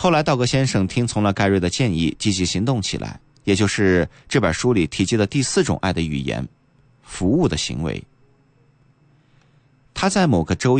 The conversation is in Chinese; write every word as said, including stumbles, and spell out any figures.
后来道格先生听从了盖瑞的建议，积极行动起来，也就是这本书里提及的第四种爱的语言——服务的行为。他在某个周